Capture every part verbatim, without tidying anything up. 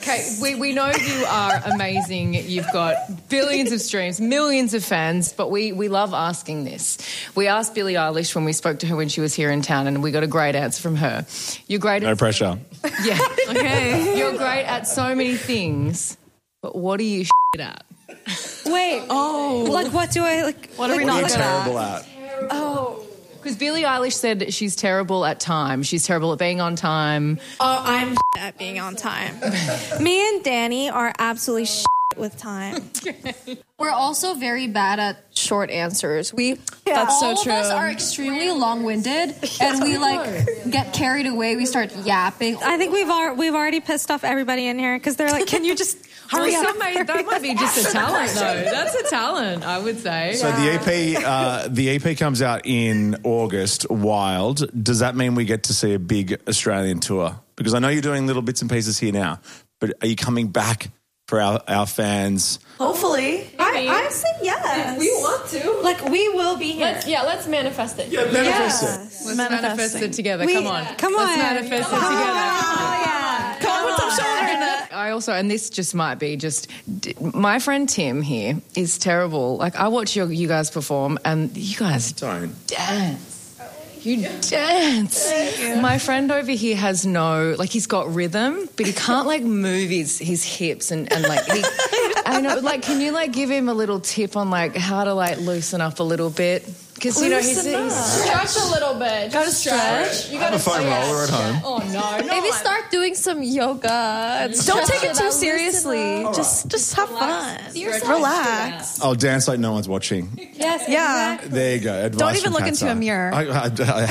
Okay, we, we know you are amazing. You've got billions of streams, millions of fans, but we, we love asking this. We asked Billie Eilish when we spoke to her when she was here in town, and we got a great answer from her. You're great at... No pressure. Yeah. Okay. You're great at so many things, but what are you shit at? Wait. Oh. Like, what do I... like? What are we What are not you good terrible at? at? Oh. Because Billie Eilish said that she's terrible at time. She's terrible at being on time. Oh, I'm at being on time. Me and Danny are absolutely with time. We're also very bad at short answers. We Yeah. That's so all true. of us are extremely long-winded, and we like get carried away. We start yapping. I think we've al- we've already pissed off everybody in here because they're like, "Can you just hurry Well, up?" that, might, that might be just a talent, though. That's a talent, I would say. So the E P, uh, the E P comes out in August. Wild. Does that mean we get to see a big Australian tour? Because I know you're doing little bits and pieces here now, but are you coming back for our, our fans? Hopefully. I, I said yes. We want to. Like, we will be here. Let's, yeah, let's manifest it. Yeah, manifest it. Let's manifest it together. We- come on. come Let's on. manifest Come it on. together. Oh, yeah. Come on, put some shoulder in it. I also, and this just might be just, d- my friend Tim here is terrible. Like, I watch your, you guys perform, and you guys Don't. dance. You dance. My friend over here has no, like, he's got rhythm, but he can't, like, move his, his hips and, and like, he, I know, like, can you, like, give him a little tip on, like, how to, like, loosen up a little bit? Because, you know, he's, Loosen he's Stretch a little bit. Gotta stretch. You I have a foam roller at home. oh, no, no. Maybe start doing some yoga. Don't take it Stretch too out, seriously. loosen Just just have fun. yourself. Relax. I'll dance like no one's watching. Yes. Yeah. There you go. Advice Don't even from look Katza. into a mirror. I, I, I,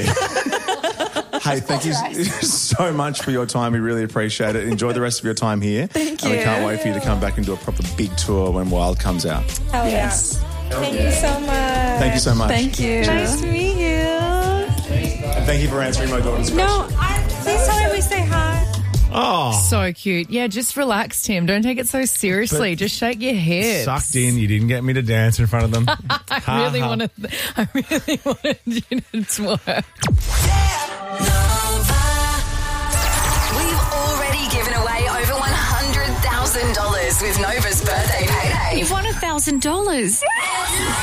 happily. Hey, thank you so much for your time. We really appreciate it. Enjoy the rest of your time here. Thank And we you. can't wait for you to come back and do a proper big tour when Wild comes out. Hell yes. Thank you so much. Thank you so much. Thank you. Nice to meet you. And thank you for answering my daughter's question. No, I, please tell me we say hi. Oh, So cute. Yeah, just relax, Tim. Don't take it so seriously. But- just shake your head. sucked in. You didn't get me to dance in front of them. I really wanted. I really wanted you to twerk. We've already given away over one hundred thousand dollars with Nova's birthday payday. You've won a thousand dollars.